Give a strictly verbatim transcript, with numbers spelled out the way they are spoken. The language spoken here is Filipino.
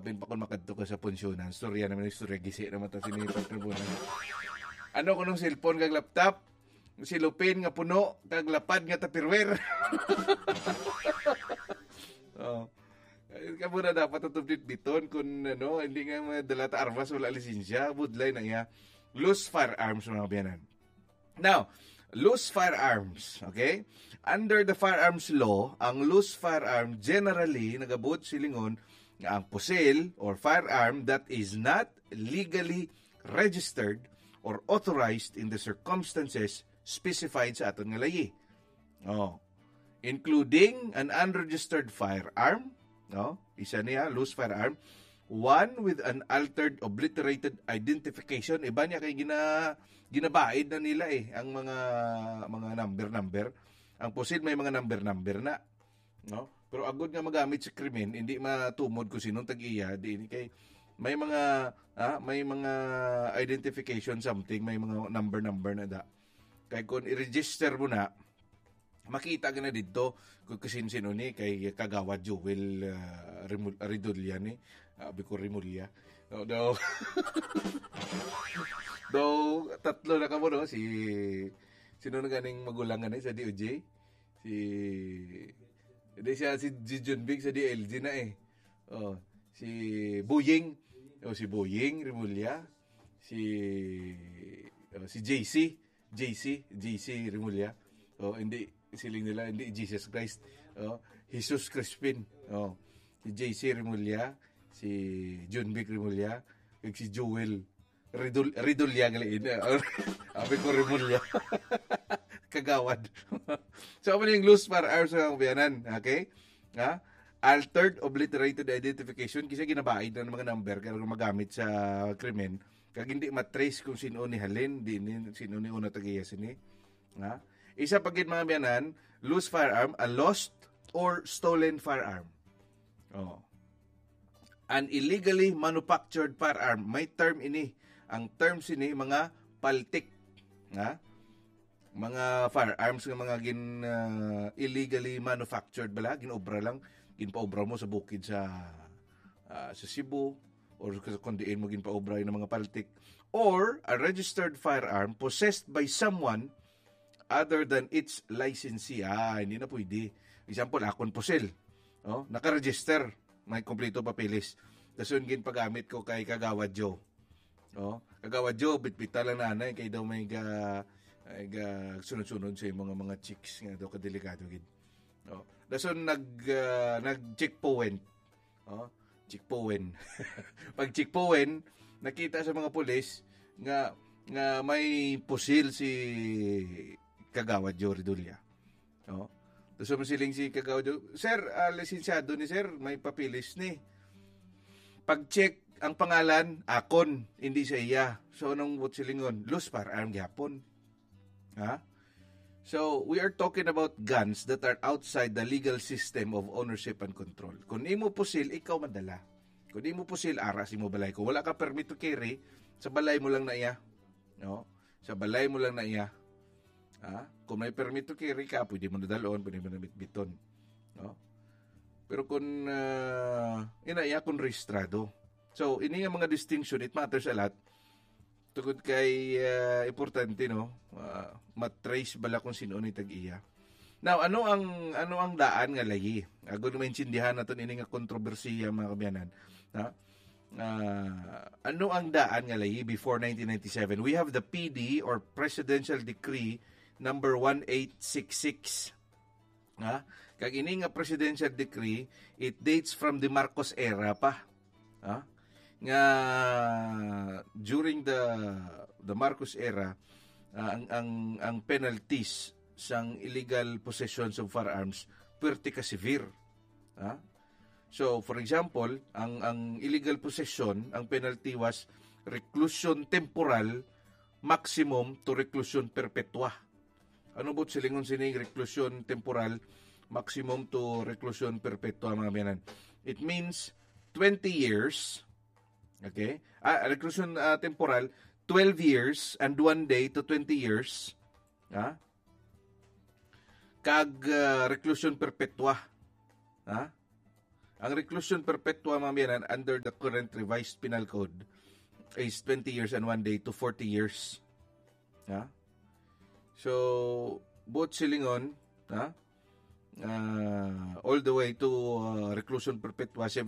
apin pa kung makadto ka sa punsyonan. Storya naman, storya gisi naman ta sinipag tribunan. Ano ko nung cellphone kag laptop? Si Lupin nga puno, kag lapad nga tapirwer. Oh. Kamo na dapat tutuplit biton kung ano, hindi nga madala ta armas wala lisensya, budlay na iya. Loose firearms mga biyanan. Now, loose firearms, okay? Under the firearms law, ang loose firearm generally nagabot silingon nga ang pusil or firearm that is not legally registered or authorized in the circumstances specified sa aton nga layi. Oh. Including an unregistered firearm, no? Isa niya, loose firearm. One with an altered, obliterated identification. Iba niya kay gina, ginabaid na nila eh, ang mga mga number-number. Ang pusil may mga number-number na. No? Pero agod nga magamit sa krimen, hindi matumod ko sinong tag-iya. Di, kay, may mga ah, may mga identification something, may mga number-number na da. Kay kung i-register mo na, makita ka na dito kung kasin-sino ni kay Kagawad Joel uh, Ridulya ni uh, Bicor Rimulya no, do do tatlo na kamo no si sino na ganing magulangan ni sa D O J si hindi siya si John Big sa D L G na eh oh si Buying o oh, si Buying Rimulya si oh, si J C J C J C Rimulya oh hindi siling nila, hindi Jesus Christ. Oh, Jesus Crispin. Oh, si J C Rimulya, si John Vic Rimulya, kag si Joel Ridul Ridulya gali ina. Abi ko Rimulya. Kagawad. So ano yung loose firearms ng biyanan, okay? Ha? Altered obliterated identification kasi ginabaid ng mga number kaya magamit sa krimen. Kag hindi matrace kung sino ni halin, di sino ni una tagiyasin ni. Ha? Isa pagit mga biyanan, loose firearm, a lost or stolen firearm. Oh. An illegally manufactured firearm. May term ini. Ang terms ini, mga paltik. Ha? Mga firearms ng mga gin, uh, illegally manufactured bala. Ginobra lang. Ginpaobra mo sa bukid sa uh, sa Cebu. Or kung diin mo ginpaobra ng mga paltik. Or a registered firearm possessed by someone other than its licensee. Ah, hindi na pwede. Example, akon pusil. Oh, naka-register. May kompleto papeles. Dasun gin paggamit ko kay Kagawad Joe. Oh, Kagawad Joe, bitbita lang nanay kay daw may ga, ay ga sunod-sunod sa mga mga chicks nga daw kadelikado gid. Oh, dasun nag uh, nag-checkpoint. Oh, checkpoint. Pag checkpoint, nakita sa mga pulis nga nga may pusil si Kagawad Joe Ridulya. Oh. Tapos sumiling si Kagawad Joe, Sir, uh, lisensyado ni Sir, may papilis ni. Pag-check ang pangalan, akon, hindi sa iya. So, anong what silingon? Loose firearm gyapon. Ha? So, we are talking about guns that are outside the legal system of ownership and control. Kung imo pusil, ikaw madala. Kung imo pusil, aras imo balay. Kung wala ka permit to carry, sa balay mo lang na iya. No? Sa balay mo lang na iya. Ha? Kung may permit to carry ka, pwede mo nadalon, pwede mo na bitbiton. No? Pero kung uh, inaya kung rehistrado. So, ini nga mga distinction, it matters a lot. Tugod kay uh, importante, no? Uh, matrace bala kung sino ni tag-iya. Now, ano ang ano ang daan nga layi? Ago na maintindihan natin ini nga kontrobersiya mga kabyanan. Ha? Uh, ano ang daan nga layi before nineteen ninety-seven? We have the P D or Presidential Decree number eighteen sixty-six. Ha? Kag ini nga presidential decree, it dates from the Marcos era pa. Ha? Nga during the the Marcos era, uh, ang ang ang penalties sang illegal possessions of firearms perti ka severe. Ha? So, for example, ang ang illegal possession, ang penalty was reclusion temporal maximum to reclusion perpetua. Ano bot silingon sining reclusion temporal maximum to reclusion perpetua mga biyanan? It means twenty years. Okay? Ah, reclusion uh, temporal twelve years and one day to twenty years. Ha? Kag uh, reclusion perpetua. Ha? Ang reclusion perpetua, mamiyanan, under the current revised penal code is twenty years and one day to forty years. Ha? So, both silingon, ha? Uh, all the way to uh, reclusion perpetua,